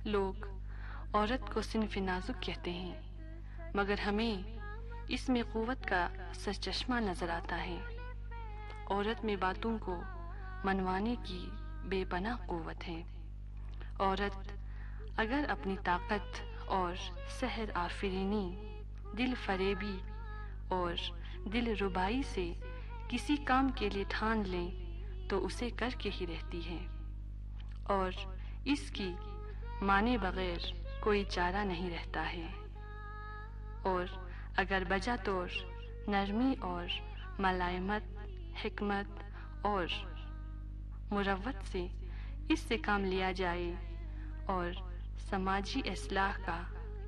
लोग औरत को सिन्फ नाजुक कहते हैं, मगर हमें इसमें क़ुव्वत का सरचश्मा नजर आता है। औरत में बातों को मनवाने की बेपनाह क़ुव्वत है। औरत अगर अपनी ताकत और सहर आफरीनी, दिल फरेबी और दिल रुबाई से किसी काम के लिए ठान ले तो उसे करके ही रहती है, और इसकी माने बगैर कोई चारा नहीं रहता है। और अगर बजा तौर नरमी और मलायमत, हिकमत और मुरव्वत से इससे काम लिया जाए और समाजी इस्लाह का